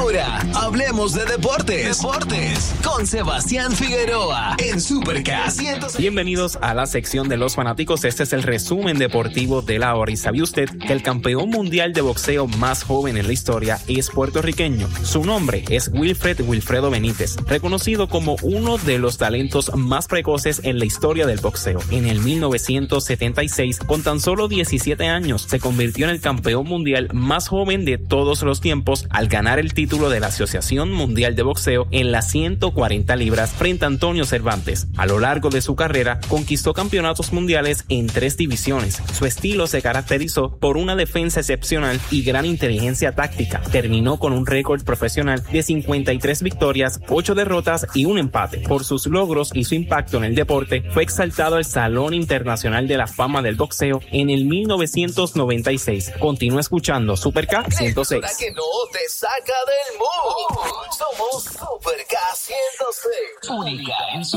Ahora, hablemos de deportes. Con Sebastián Figueroa en Supercast 106. Bienvenidos a la sección de los fanáticos. Este es el resumen deportivo de la hora. ¿Y sabía usted que el campeón mundial de boxeo más joven en la historia es puertorriqueño? Su nombre es Wilfredo Benítez, reconocido como uno de los talentos más precoces en la historia del boxeo. En el 1976, con tan solo 17 años, se convirtió en el campeón mundial más joven de todos los tiempos al ganar el título de la Asociación Mundial de Boxeo en las 140 libras frente a Antonio Cervantes. A lo largo de su carrera, conquistó campeonatos mundiales en 3 divisiones. Su estilo se caracterizó por una defensa excepcional y gran inteligencia táctica. Terminó con un récord profesional de 53 victorias, 8 derrotas y 1 empate. Por sus logros y su impacto en el deporte, fue exaltado al Salón Internacional de la Fama del Boxeo en el 1996. Continúa escuchando Supercast 106. Para que no te saca del mood. Somos Supercast 106. Única en su